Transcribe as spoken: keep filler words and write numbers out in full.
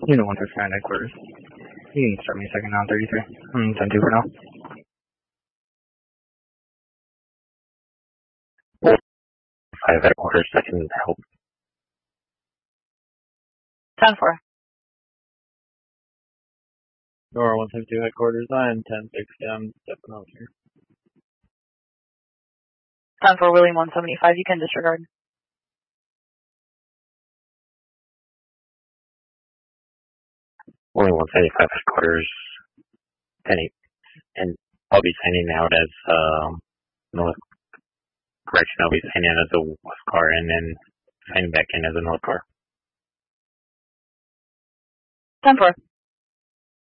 Unit one fifty-nine headquarters. You can start me second on thirty-three. Mm, ten two for now. Five headquarters, second help. ten four. Nora one seventy-two headquarters, I am ten sixty, I'm stepping out here. ten four, William one seventy-five, you can disregard. Only one seventy-five headquarters, ten eight. And I'll be signing out as, um, North, correction, I'll be signing out as a West car and then signing back in as a North car. ten four.